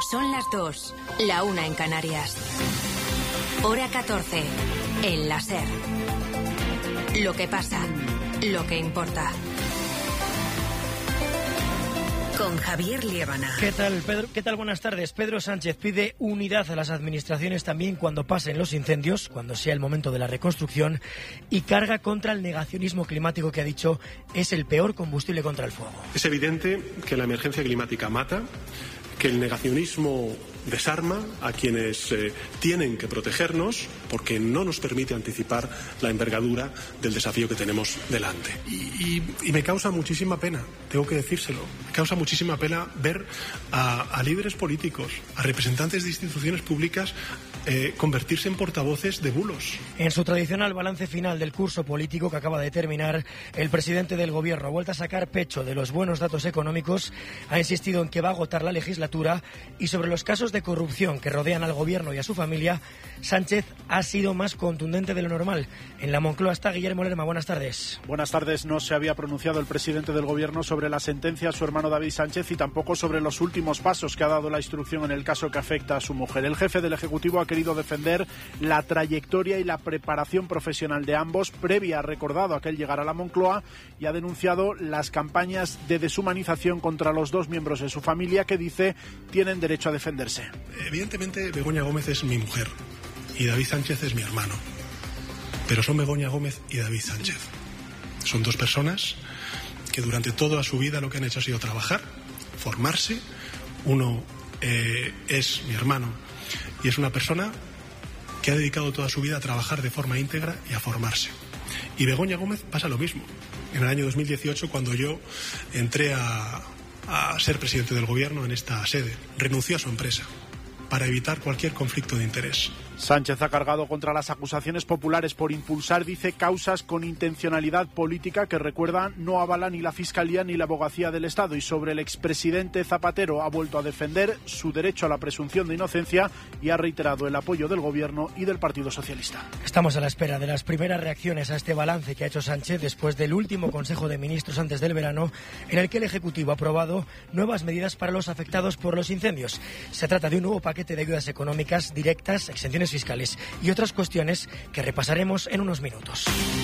Son las 2, la 1 en Canarias. Hora 14, en la SER. Lo que pasa, lo que importa. Con Javier Liébana. ¿Qué tal, Pedro? ¿Qué tal? Buenas tardes. Pedro Sánchez pide unidad a las administraciones también cuando pasen los incendios, cuando sea el momento de la reconstrucción, y carga contra el negacionismo climático que ha dicho es el peor combustible contra el fuego. Es evidente que la emergencia climática mata, que el negacionismo desarma a quienes tienen que protegernos porque no nos permite anticipar la envergadura del desafío que tenemos delante. Y me causa muchísima pena, tengo que decírselo, me causa muchísima pena ver a líderes políticos, a representantes de instituciones públicas convertirse en portavoces de bulos. En su tradicional balance final del curso político que acaba de terminar, el presidente del Gobierno ha vuelto a sacar pecho de los buenos datos económicos, ha insistido en que va a agotar la legislatura y sobre los casos de corrupción que rodean al Gobierno y a su familia, Sánchez ha sido más contundente de lo normal. En la Moncloa está Guillermo Lerma. Buenas tardes. Buenas tardes. No se había pronunciado el presidente del Gobierno sobre la sentencia a su hermano David Sánchez y tampoco sobre los últimos pasos que ha dado la instrucción en el caso que afecta a su mujer. El jefe del Ejecutivo ha querido defender la trayectoria y la preparación profesional de ambos previa, ha recordado, a que él llegara a la Moncloa, y ha denunciado las campañas de deshumanización contra los dos miembros de su familia que dice tienen derecho a defenderse. Evidentemente Begoña Gómez es mi mujer y David Sánchez es mi hermano, pero son Begoña Gómez y David Sánchez. Son dos personas que durante toda su vida lo que han hecho ha sido trabajar, formarse. Uno es mi hermano y es una persona que ha dedicado toda su vida a trabajar de forma íntegra y a formarse. Y Begoña Gómez pasa lo mismo. En el año 2018, cuando yo entré a ser presidente del Gobierno en esta sede, renunció a su empresa para evitar cualquier conflicto de interés. Sánchez ha cargado contra las acusaciones populares por impulsar, dice, causas con intencionalidad política que, recuerda, no avala ni la Fiscalía ni la Abogacía del Estado. Y sobre el expresidente Zapatero ha vuelto a defender su derecho a la presunción de inocencia y ha reiterado el apoyo del Gobierno y del Partido Socialista. Estamos a la espera de las primeras reacciones a este balance que ha hecho Sánchez después del último Consejo de Ministros antes del verano, en el que el Ejecutivo ha aprobado nuevas medidas para los afectados por los incendios. Se trata de un nuevo paquete de ayudas económicas directas, exenciones fiscales y otras cuestiones que repasaremos en unos minutos.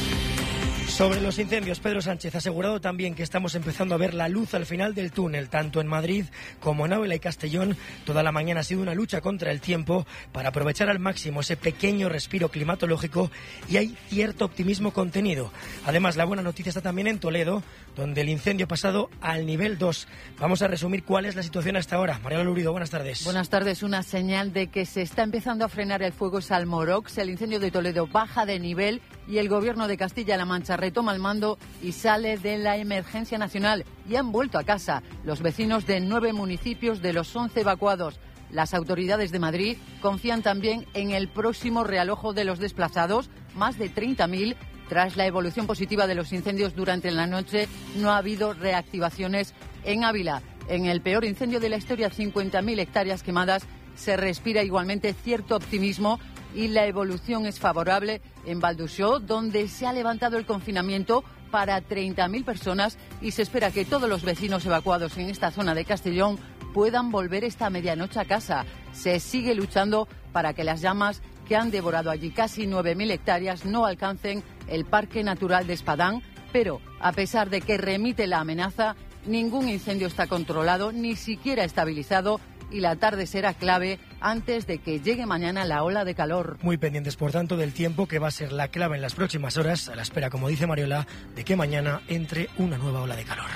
Sobre los incendios, Pedro Sánchez ha asegurado también que estamos empezando a ver la luz al final del túnel, tanto en Madrid como en Ávila y Castellón. Toda la mañana ha sido una lucha contra el tiempo para aprovechar al máximo ese pequeño respiro climatológico y hay cierto optimismo contenido. Además, la buena noticia está también en Toledo, donde el incendio ha pasado al nivel 2. Vamos a resumir cuál es la situación hasta ahora. Mariela Lurido, buenas tardes. Buenas tardes. Una señal de que se está empezando a frenar el fuego es Almorox. El incendio de Toledo baja de nivel y el Gobierno de Castilla-La Mancha retoma el mando y sale de la emergencia nacional. Y han vuelto a casa los vecinos de 9 municipios de los 11 evacuados. Las autoridades de Madrid confían también en el próximo realojo de los desplazados, más de 30.000. Tras la evolución positiva de los incendios durante la noche, no ha habido reactivaciones en Ávila. En el peor incendio de la historia, 50.000 hectáreas quemadas, se respira igualmente cierto optimismo y la evolución es favorable en Valduxó, donde se ha levantado el confinamiento para 30.000 personas y se espera que todos los vecinos evacuados en esta zona de Castellón puedan volver esta medianoche a casa. Se sigue luchando para que las llamas que han devorado allí casi 9.000 hectáreas no alcancen el Parque Natural de Espadán, pero a pesar de que remite la amenaza, ningún incendio está controlado, ni siquiera estabilizado, y la tarde será clave antes de que llegue mañana la ola de calor. Muy pendientes, por tanto, del tiempo, que va a ser la clave en las próximas horas, a la espera, como dice Mariola, de que mañana entre una nueva ola de calor.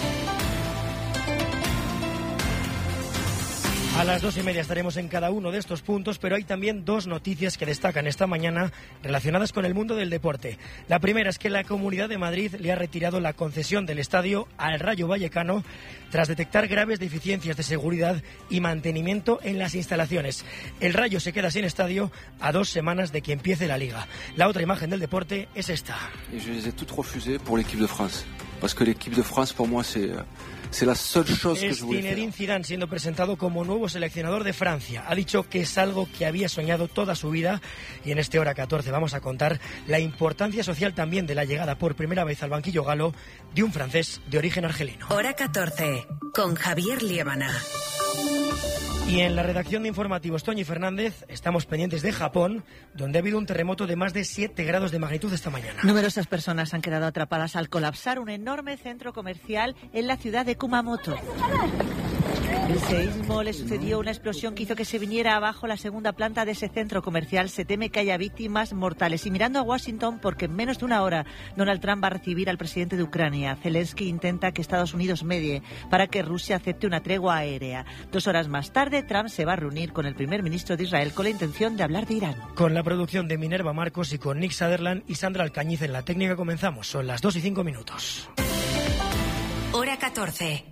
A las 2:30 estaremos en cada uno de estos puntos, pero hay también dos noticias que destacan esta mañana relacionadas con el mundo del deporte. La primera es que la Comunidad de Madrid le ha retirado la concesión del estadio al Rayo Vallecano tras detectar graves deficiencias de seguridad y mantenimiento en las instalaciones. El Rayo se queda sin estadio a 2 semanas de que empiece la Liga. La otra imagen del deporte es esta. Je les ai toutes refusées pour l'équipe de France, parce que l'équipe de France pour moi c'est la seule chose que je voulais faire. Zinedine Zidane siendo presentado como nuevo seleccionador de Francia. Ha dicho que es algo que había soñado toda su vida y en este Hora 14 vamos a contar la importancia social también de la llegada por primera vez al banquillo galo de un francés de origen argelino. Hora 14, con Javier Liébana. Y en la redacción de informativos, Toñi Fernández, estamos pendientes de Japón, donde ha habido un terremoto de más de 7 grados de magnitud esta mañana. Numerosas personas han quedado atrapadas al colapsar un enorme centro comercial en la ciudad de Kumamoto. El seísmo le sucedió una explosión que hizo que se viniera abajo la segunda planta de ese centro comercial. Se teme que haya víctimas mortales. Y mirando a Washington, porque en menos de una hora Donald Trump va a recibir al presidente de Ucrania. Zelensky intenta que Estados Unidos medie para que Rusia acepte una tregua aérea. 2 horas más tarde, Trump se va a reunir con el primer ministro de Israel con la intención de hablar de Irán. Con la producción de Minerva Marcos y con Nick Sutherland y Sandra Alcañiz en la técnica comenzamos. Son las 2:05. Hora 14.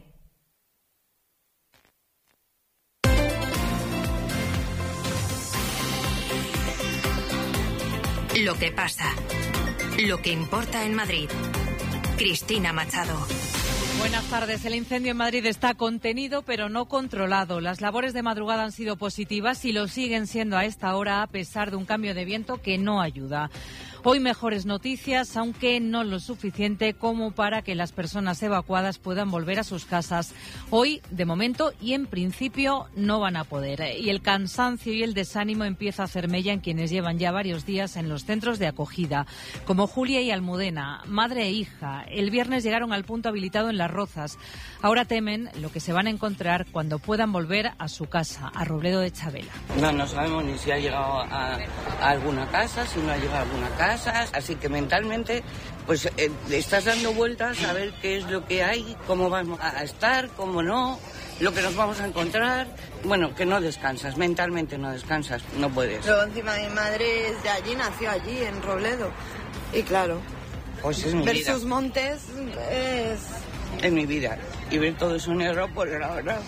Lo que pasa, lo que importa en Madrid. Cristina Machado. Buenas tardes. El incendio en Madrid está contenido, pero no controlado. Las labores de madrugada han sido positivas y lo siguen siendo a esta hora, a pesar de un cambio de viento que no ayuda. Hoy mejores noticias, aunque no lo suficiente como para que las personas evacuadas puedan volver a sus casas. Hoy, de momento y en principio, no van a poder. Y el cansancio y el desánimo empieza a hacer mella en quienes llevan ya varios días en los centros de acogida, como Julia y Almudena, madre e hija. El viernes llegaron al punto habilitado en Las Rozas. Ahora temen lo que se van a encontrar cuando puedan volver a su casa, a Robledo de Chabela. No sabemos ni si ha llegado a alguna casa, si no ha llegado a alguna casa. Así que mentalmente pues estás dando vueltas a ver qué es lo que hay, cómo vamos a estar, cómo no, lo que nos vamos a encontrar. Bueno, que no descansas, mentalmente no descansas, no puedes. Pero encima mi madre es de allí, nació allí, en Robledo. Y claro, pues es mi ver vida. sus montes Es mi vida. Y ver todo eso negro, pues la verdad,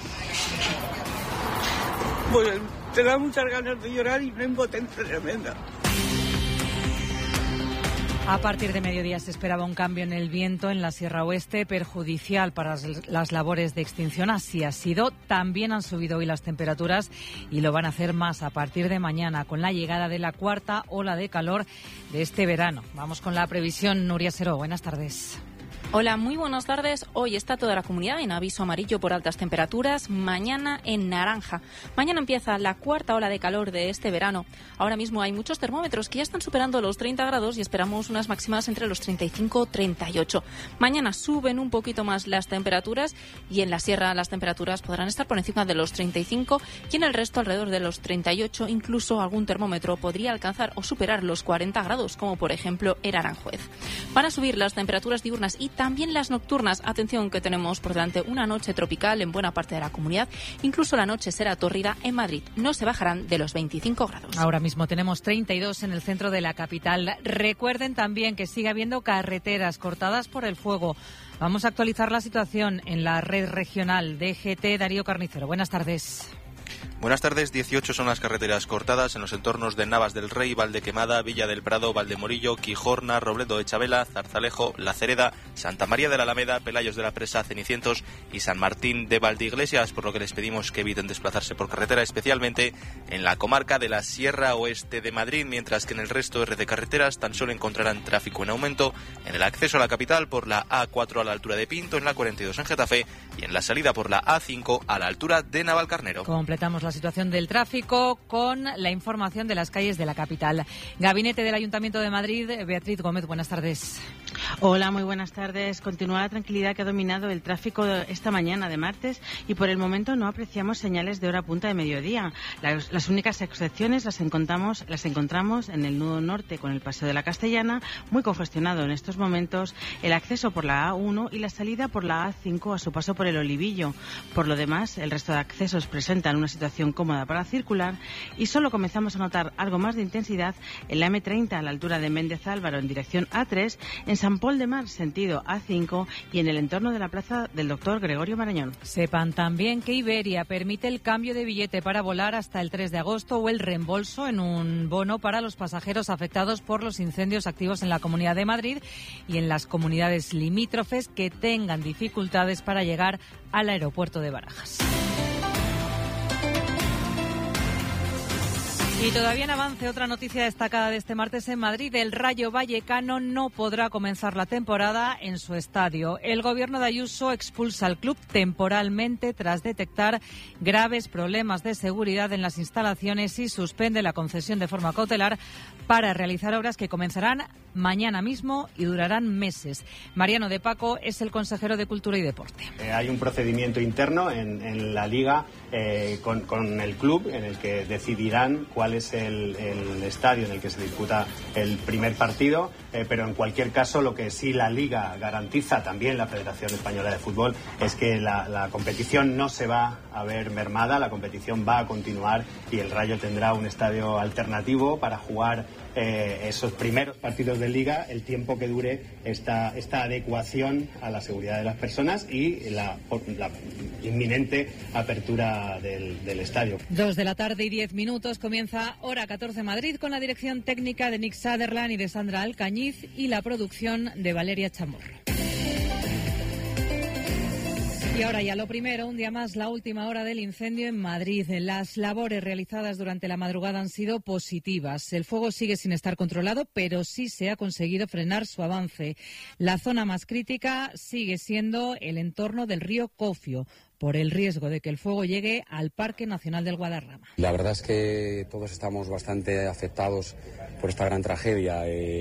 pues te da muchas ganas de llorar y una impotencia tremenda. A partir de mediodía se esperaba un cambio en el viento en la Sierra Oeste, perjudicial para las labores de extinción. Así ha sido. También han subido hoy las temperaturas y lo van a hacer más a partir de mañana con la llegada de la cuarta ola de calor de este verano. Vamos con la previsión. Nuria Seró, buenas tardes. Hola, muy buenas tardes. Hoy está toda la comunidad en aviso amarillo por altas temperaturas, mañana en naranja. Mañana empieza la cuarta ola de calor de este verano. Ahora mismo hay muchos termómetros que ya están superando los 30 grados y esperamos unas máximas entre los 35 y 38. Mañana suben un poquito más las temperaturas y en la sierra las temperaturas podrán estar por encima de los 35 y en el resto alrededor de los 38. Incluso algún termómetro podría alcanzar o superar los 40 grados, como por ejemplo en Aranjuez. Van a subir las temperaturas diurnas y también las nocturnas. Atención, que tenemos por delante una noche tropical en buena parte de la comunidad. Incluso la noche será tórrida en Madrid. No se bajarán de los 25 grados. Ahora mismo tenemos 32 en el centro de la capital. Recuerden también que sigue habiendo carreteras cortadas por el fuego. Vamos a actualizar la situación en la red regional DGT. Darío Carnicero, buenas tardes. Buenas tardes. 18 son las carreteras cortadas en los entornos de Navas del Rey, Valdequemada, Villa del Prado, Valdemorillo, Quijorna, Robledo de Chabela, Zarzalejo, La Cereda, Santa María de la Alameda, Pelayos de la Presa, Cenicientos y San Martín de Valdeiglesias, por lo que les pedimos que eviten desplazarse por carretera, especialmente en la comarca de la Sierra Oeste de Madrid, mientras que en el resto de carreteras tan solo encontrarán tráfico en aumento en el acceso a la capital por la A4 a la altura de Pinto, en la 42 en Getafe y en la salida por la A5 a la altura de Navalcarnero. Completamos la situación del tráfico con la información de las calles de la capital. Gabinete del Ayuntamiento de Madrid, Beatriz Gómez, buenas tardes. Hola, muy buenas tardes. Continúa la tranquilidad que ha dominado el tráfico esta mañana de martes y por el momento no apreciamos señales de hora punta de mediodía. Las únicas excepciones las encontramos en el nudo norte con el Paseo de la Castellana, muy congestionado en estos momentos, el acceso por la A1 y la salida por la A5 a su paso por el Olivillo. Por lo demás, el resto de accesos presentan una situación cómoda para circular y solo comenzamos a notar algo más de intensidad en la M30 a la altura de Méndez Álvaro en dirección A3, en San Pol de Mar sentido A5 y en el entorno de la plaza del Dr. Gregorio Marañón. Sepan también que Iberia permite el cambio de billete para volar hasta el 3 de agosto o el reembolso en un bono para los pasajeros afectados por los incendios activos en la Comunidad de Madrid y en las comunidades limítrofes que tengan dificultades para llegar al aeropuerto de Barajas. Y todavía en avance, otra noticia destacada de este martes en Madrid: el Rayo Vallecano no podrá comenzar la temporada en su estadio. El gobierno de Ayuso expulsa al club temporalmente tras detectar graves problemas de seguridad en las instalaciones y suspende la concesión de forma cautelar para realizar obras que comenzarán mañana mismo y durarán meses. Mariano de Paco es el consejero de Cultura y Deporte. Hay un procedimiento interno en la Liga con el club en el que decidirán cuál es el estadio en el que se disputa el primer partido, pero en cualquier caso lo que sí la Liga garantiza, también la Federación Española de Fútbol, es que la competición no se va a ver mermada, la competición va a continuar y el Rayo tendrá un estadio alternativo para jugar esos primeros partidos de Liga, el tiempo que dure esta adecuación a la seguridad de las personas y la inminente apertura del estadio. 2:10 p.m, comienza Hora 14 Madrid con la dirección técnica de Nick Sutherland y de Sandra Alcañiz y la producción de Valeria Chamorro. Y ahora ya lo primero, un día más, la última hora del incendio en Madrid. Las labores realizadas durante la madrugada han sido positivas. El fuego sigue sin estar controlado, pero sí se ha conseguido frenar su avance. La zona más crítica sigue siendo el entorno del río Cofio, por el riesgo de que el fuego llegue al Parque Nacional del Guadarrama. La verdad es que todos estamos bastante afectados por esta gran tragedia.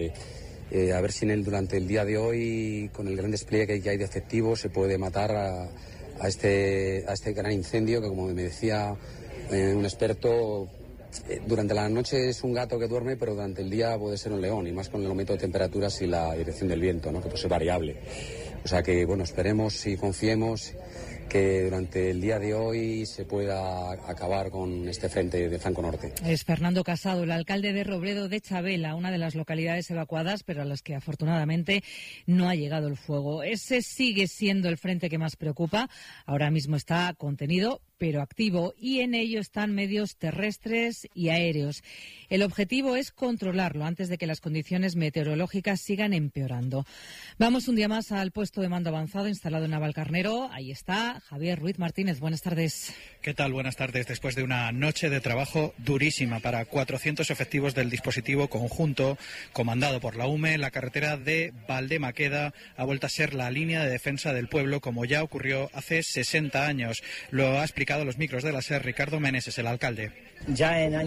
A ver si durante el día de hoy, con el gran despliegue que hay de efectivos, se puede matar a este gran incendio que, como me decía un experto, durante la noche es un gato que duerme, pero durante el día puede ser un león, y más con el aumento de temperaturas y la dirección del viento, ¿no? Que pues es variable. O sea que, bueno, esperemos y confiemos que durante el día de hoy se pueda acabar con este frente de flanco norte. Es Fernando Casado, el alcalde de Robledo de Chabela, una de las localidades evacuadas, pero a las que afortunadamente no ha llegado el fuego. Ese sigue siendo el frente que más preocupa. Ahora mismo está contenido, pero activo, y en ello están medios terrestres y aéreos. El objetivo es controlarlo antes de que las condiciones meteorológicas sigan empeorando. Vamos un día más al puesto de mando avanzado instalado en Navalcarnero. Ahí está Javier Ruiz Martínez. Buenas tardes. ¿Qué tal? Buenas tardes. Después de una noche de trabajo durísima para 400 efectivos del dispositivo conjunto comandado por la UME, la carretera de Valdemaqueda ha vuelto a ser la línea de defensa del pueblo, como ya ocurrió hace 60 años. Lo ha explicado a los micros de la SER Ricardo Meneses, el alcalde. Ya en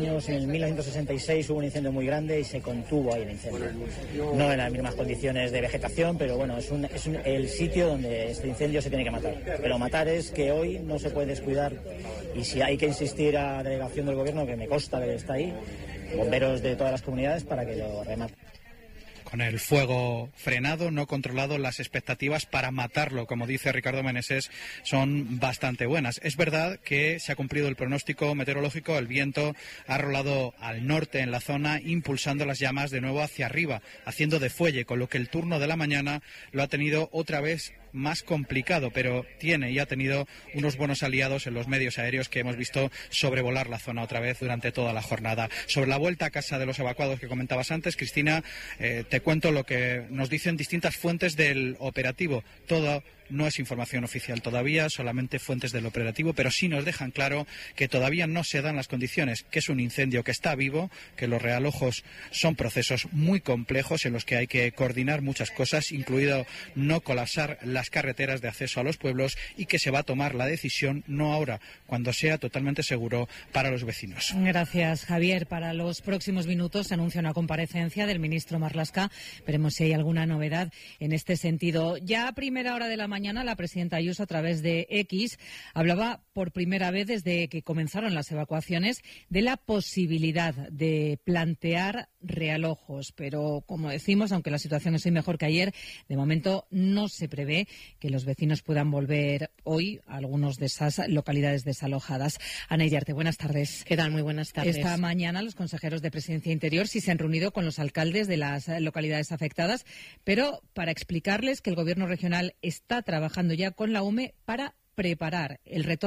1966 hubo un incendio muy grande y se contuvo ahí el incendio. No en las mismas condiciones de vegetación, pero bueno, es el sitio donde este incendio se tiene que matar. Pero matar es que hoy no se puede descuidar, y si hay que insistir a la delegación del gobierno, que me consta que está ahí, bomberos de todas las comunidades, para que lo rematen. Con el fuego frenado, no controlado, las expectativas para matarlo, como dice Ricardo Meneses, son bastante buenas. Es verdad que se ha cumplido el pronóstico meteorológico, el viento ha rolado al norte en la zona, impulsando las llamas de nuevo hacia arriba, haciendo de fuelle, con lo que el turno de la mañana lo ha tenido otra vez más complicado, pero tiene y ha tenido unos buenos aliados en los medios aéreos que hemos visto sobrevolar la zona otra vez durante toda la jornada. Sobre la vuelta a casa de los evacuados que comentabas antes, Cristina, te cuento lo que nos dicen distintas fuentes del operativo. Todo no es información oficial todavía, solamente fuentes del operativo, pero sí nos dejan claro que todavía no se dan las condiciones, que es un incendio que está vivo, que los realojos son procesos muy complejos en los que hay que coordinar muchas cosas, incluido no colapsar las carreteras de acceso a los pueblos, y que se va a tomar la decisión no ahora, cuando sea totalmente seguro para los vecinos. Gracias, Javier. Para los próximos minutos se anuncia una comparecencia del ministro Marlaska. Veremos si hay alguna novedad en este sentido. Ya a primera hora de la mañana, la presidenta Ayuso, a través de X, hablaba por primera vez desde que comenzaron las evacuaciones de la posibilidad de plantear realojos. Pero, como decimos, aunque la situación es hoy mejor que ayer, de momento no se prevé que los vecinos puedan volver hoy a algunas de esas localidades desalojadas. Ana Iriarte, buenas tardes. ¿Qué tal? Muy buenas tardes. Esta mañana los consejeros de Presidencia e Interior sí se han reunido con los alcaldes de las localidades afectadas, pero para explicarles que el Gobierno regional está trabajando ya con la UME para preparar el retorno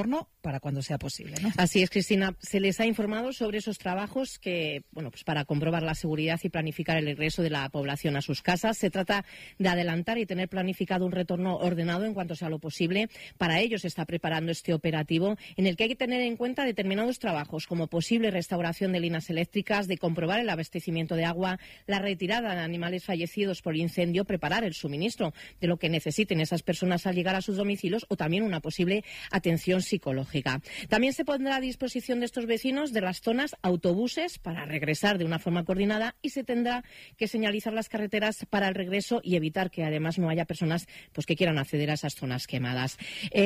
para cuando sea posible, ¿no? Así es, Cristina. Se les ha informado sobre esos trabajos que, pues para comprobar la seguridad y planificar el regreso de la población a sus casas. Se trata de adelantar y tener planificado un retorno ordenado en cuanto sea lo posible. Para ello se está preparando este operativo en el que hay que tener en cuenta determinados trabajos como posible restauración de líneas eléctricas, de comprobar el abastecimiento de agua, la retirada de animales fallecidos por incendio, preparar el suministro de lo que necesiten esas personas al llegar a sus domicilios o también una posible atención psicológica. También se pondrá a disposición de estos vecinos de las zonas autobuses para regresar de una forma coordinada y se tendrá que señalizar las carreteras para el regreso y evitar que además no haya personas pues que quieran acceder a esas zonas quemadas.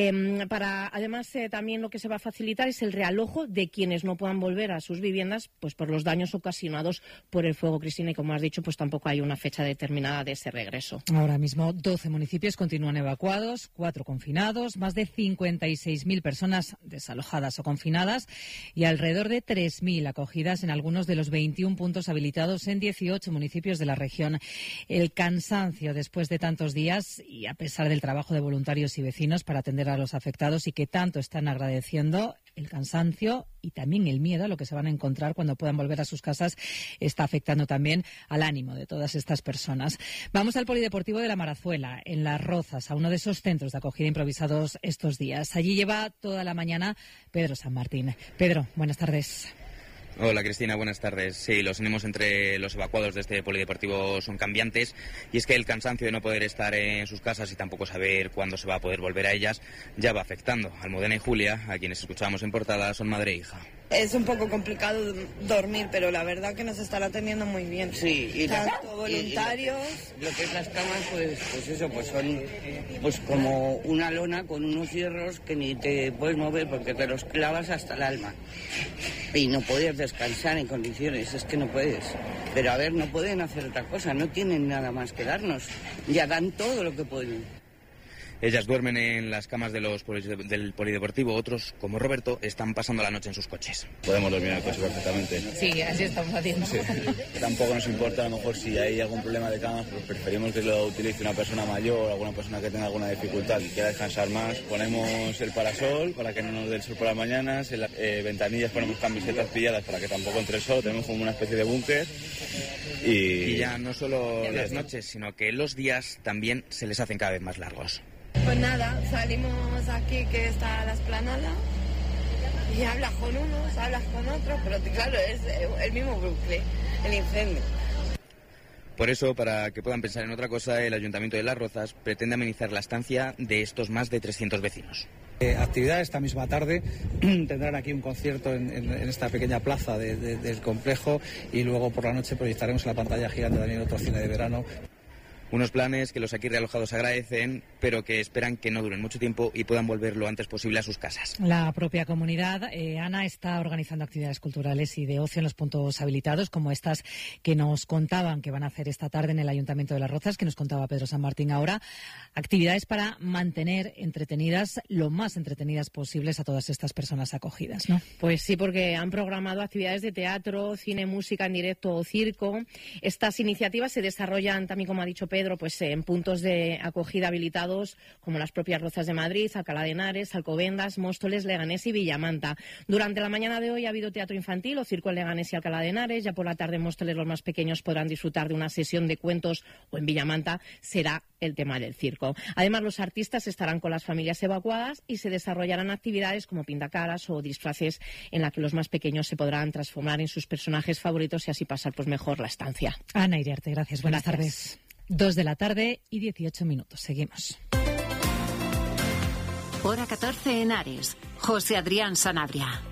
Además también lo que se va a facilitar es el realojo de quienes no puedan volver a sus viviendas pues por los daños ocasionados por el fuego, Cristina, y como has dicho, pues tampoco hay una fecha determinada de ese regreso. Ahora mismo 12 municipios continúan evacuados, 4 confinados, más de 56.000 personas desalojadas o confinadas y alrededor de 3.000 acogidas en algunos de los 21 puntos habilitados en 18 municipios de la región. El cansancio después de tantos días y a pesar del trabajo de voluntarios y vecinos para atender a los afectados y que tanto están agradeciendo, el cansancio y también el miedo a lo que se van a encontrar cuando puedan volver a sus casas está afectando también al ánimo de todas estas personas. Vamos al Polideportivo de la Marazuela, en Las Rozas, a uno de esos centros de acogida improvisados estos días. Allí lleva toda la mañana Pedro San Martín. Pedro, buenas tardes. Hola Cristina, buenas tardes. Sí, los ánimos entre los evacuados de este polideportivo son cambiantes y es que el cansancio de no poder estar en sus casas y tampoco saber cuándo se va a poder volver a ellas ya va afectando. Almudena y Julia, a quienes escuchábamos en portada, son madre e hija. Es un poco complicado dormir, pero la verdad que nos están atendiendo muy bien. Sí, y tanto voluntarios. Lo que es las camas, pues eso, pues son pues como una lona con unos hierros que ni te puedes mover porque te los clavas hasta el alma. Y no puedes descansar en condiciones, es que no puedes. Pero a ver, no pueden hacer otra cosa, no tienen nada más que darnos. Ya dan todo lo que pueden. Ellas duermen en las camas del polideportivo, otros, como Roberto, están pasando la noche en sus coches. Podemos dormir en el coche perfectamente. Sí, así estamos haciendo. Sí. Tampoco nos importa, a lo mejor si hay algún problema de camas, pues preferimos que lo utilice una persona mayor, alguna persona que tenga alguna dificultad y quiera descansar más. Ponemos el parasol para que no nos dé el sol por las mañanas, en las ventanillas ponemos camisetas pilladas para que tampoco entre el sol, tenemos como una especie de búnker. Y ya no solo las noches, sino que los días también se les hacen cada vez más largos. Pues nada, salimos aquí que está la explanada y hablas con unos, hablas con otros, pero claro, es el mismo bucle, el incendio. Por eso, para que puedan pensar en otra cosa, el Ayuntamiento de Las Rozas pretende amenizar la estancia de estos más de 300 vecinos. Actividad esta misma tarde, tendrán aquí un concierto en esta pequeña plaza del complejo y luego por la noche proyectaremos en la pantalla gigante también otro cine de verano. Unos planes que los aquí realojados agradecen, pero que esperan que no duren mucho tiempo y puedan volver lo antes posible a sus casas. La propia comunidad, Ana, está organizando actividades culturales y de ocio en los puntos habilitados, como estas que nos contaban que van a hacer esta tarde en el Ayuntamiento de Las Rozas, que nos contaba Pedro San Martín ahora. Actividades para mantener entretenidas, lo más entretenidas posibles a todas estas personas acogidas, ¿no? Pues sí, porque han programado actividades de teatro, cine, música en directo o circo. Estas iniciativas se desarrollan también, como ha dicho Pedro, pues en puntos de acogida habilitados como las propias Rozas de Madrid, Alcalá de Henares, Alcobendas, Móstoles, Leganés y Villamanta. Durante la mañana de hoy ha habido teatro infantil o circo en Leganés y Alcalá de Henares. Ya por la tarde en Móstoles los más pequeños podrán disfrutar de una sesión de cuentos o en Villamanta será el tema del circo. Además, los artistas estarán con las familias evacuadas y se desarrollarán actividades como pintacaras o disfraces en la que los más pequeños se podrán transformar en sus personajes favoritos y así pasar pues mejor la estancia. Ana Iriarte, gracias. Buenas tardes. 2 de la tarde y 18 minutos. Seguimos. Hora 14 en Ares. José Adrián Sanabria.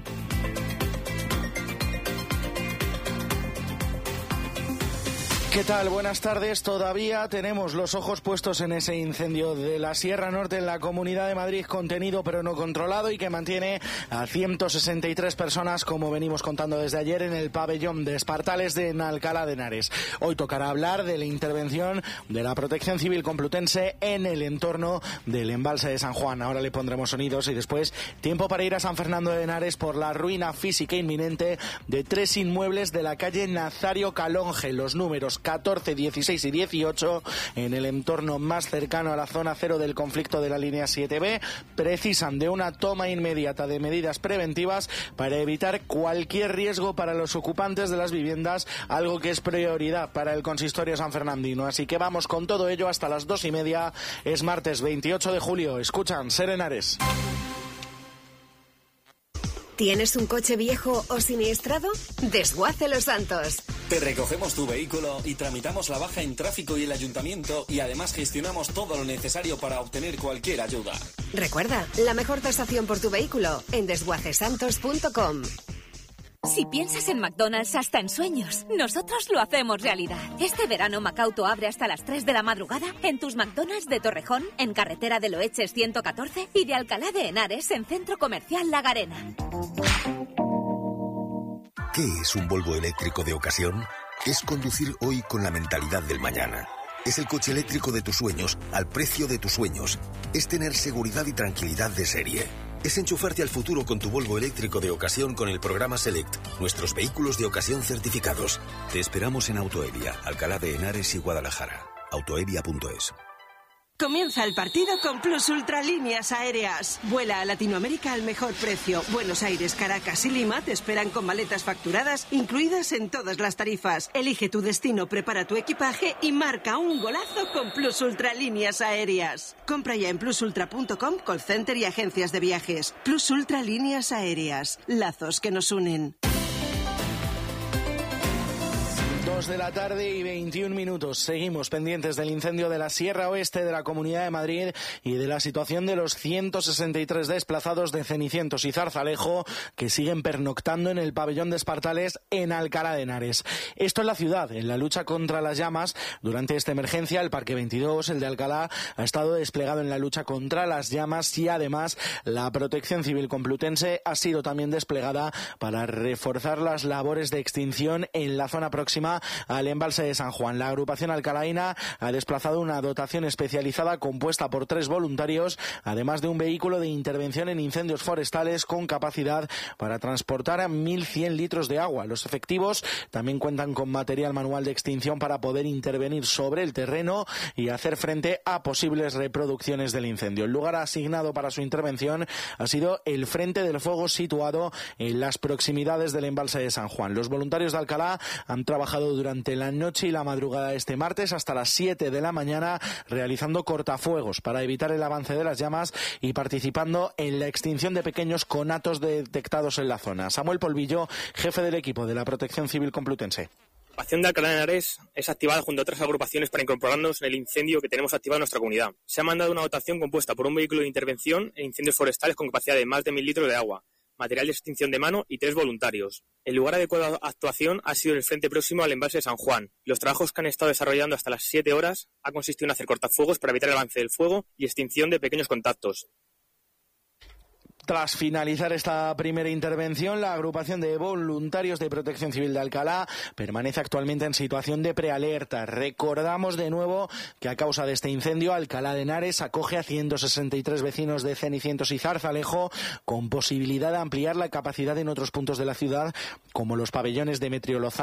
¿Qué tal? Buenas tardes. Todavía tenemos los ojos puestos en ese incendio de la Sierra Norte en la Comunidad de Madrid, contenido pero no controlado y que mantiene a 163 personas, como venimos contando desde ayer, en el pabellón de Espartales de Alcalá de Henares. Hoy tocará hablar de la intervención de la Protección Civil Complutense en el entorno del embalse de San Juan. Ahora le pondremos sonidos y después tiempo para ir a San Fernando de Henares por la ruina física inminente de 3 inmuebles de la calle Nazario Calonge. Los números 14, 16 y 18 en el entorno más cercano a la zona cero del conflicto de la línea 7B precisan de una toma inmediata de medidas preventivas para evitar cualquier riesgo para los ocupantes de las viviendas, algo que es prioridad para el consistorio sanfernandino. Así que vamos con todo ello hasta las 2:30. Es martes 28 de julio. Escuchan Ser Henares. ¿Tienes un coche viejo o siniestrado? Desguace Los Santos. Te recogemos tu vehículo y tramitamos la baja en tráfico y el ayuntamiento, y además gestionamos todo lo necesario para obtener cualquier ayuda. Recuerda, la mejor tasación por tu vehículo en desguacesantos.com. Si piensas en McDonald's hasta en sueños, nosotros lo hacemos realidad. Este verano Macauto abre hasta las 3 de la madrugada en tus McDonald's de Torrejón, en Carretera de Loeches 114 y de Alcalá de Henares en Centro Comercial La Garena. ¿Qué es un Volvo eléctrico de ocasión? Es conducir hoy con la mentalidad del mañana. Es el coche eléctrico de tus sueños al precio de tus sueños. Es tener seguridad y tranquilidad de serie. Es enchufarte al futuro con tu Volvo eléctrico de ocasión con el programa Select, nuestros vehículos de ocasión certificados. Te esperamos en Autoevia, Alcalá de Henares y Guadalajara. Autoevia.es. Comienza el partido con Plus Ultra Líneas Aéreas. Vuela a Latinoamérica al mejor precio. Buenos Aires, Caracas y Lima te esperan con maletas facturadas incluidas en todas las tarifas. Elige tu destino, prepara tu equipaje y marca un golazo con Plus Ultra Líneas Aéreas. Compra ya en plusultra.com, call center y agencias de viajes. Plus Ultra Líneas Aéreas. Lazos que nos unen. 2 de la tarde y 21 minutos. Seguimos pendientes del incendio de la Sierra Oeste de la Comunidad de Madrid y de la situación de los 163 desplazados de Cenicientos y Zarzalejo que siguen pernoctando en el pabellón de Espartales en Alcalá de Henares. Esto en la ciudad, en la lucha contra las llamas. Durante esta emergencia, el Parque 22, el de Alcalá, ha estado desplegado en la lucha contra las llamas y además la Protección Civil Complutense ha sido también desplegada para reforzar las labores de extinción en la zona próxima al embalse de San Juan. La agrupación alcalaína ha desplazado una dotación especializada compuesta por 3 voluntarios, además de un vehículo de intervención en incendios forestales con capacidad para transportar a 1.100 litros de agua. Los efectivos también cuentan con material manual de extinción para poder intervenir sobre el terreno y hacer frente a posibles reproducciones del incendio. El lugar asignado para su intervención ha sido el frente del fuego situado en las proximidades del embalse de San Juan. Los voluntarios de Alcalá han trabajado durante la noche y la madrugada de este martes hasta las 7 de la mañana realizando cortafuegos para evitar el avance de las llamas y participando en la extinción de pequeños conatos detectados en la zona. Samuel Polvillo, jefe del equipo de la Protección Civil Complutense. La acción de Alcalá de Henares es activada junto a otras agrupaciones para incorporarnos en el incendio que tenemos activado en nuestra comunidad. Se ha mandado una dotación compuesta por un vehículo de intervención en incendios forestales con capacidad de más de 1.000 litros de agua, material de extinción de mano y 3 voluntarios. El lugar adecuado a actuación ha sido el frente próximo al embalse de San Juan. Los trabajos que han estado desarrollando hasta las 7 horas ha consistido en hacer cortafuegos para evitar el avance del fuego y extinción de pequeños contactos. Tras finalizar esta primera intervención, la agrupación de voluntarios de Protección Civil de Alcalá permanece actualmente en situación de prealerta. Recordamos de nuevo que a causa de este incendio, Alcalá de Henares acoge a 163 vecinos de Cenicientos y Zarzalejo, con posibilidad de ampliar la capacidad en otros puntos de la ciudad, como los pabellones de Metrio Lozano,